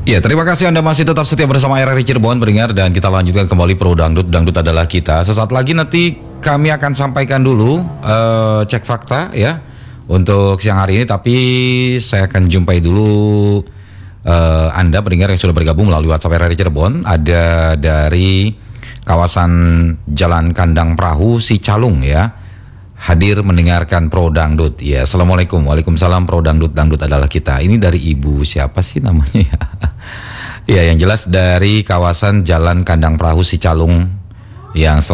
Ya, terima kasih Anda masih tetap setia bersama RRI Cirebon pendengar, dan kita lanjutkan kembali Pro Dangdut. Dangdut adalah kita. Sesaat lagi nanti kami akan sampaikan dulu cek fakta ya untuk siang hari ini, tapi saya akan jumpai dulu Anda pendengar yang sudah bergabung melalui WhatsApp RRI Cirebon. Ada dari kawasan Jalan Kandang Perahu Sicalung ya, hadir mendengarkan Pro Dangdut. Ya, assalamualaikum. Waalaikumsalam. Pro Dangdut, dangdut adalah kita. Ini dari ibu siapa sih namanya ya? Ya, yang jelas dari kawasan Jalan Kandang Perahu Sicalung yang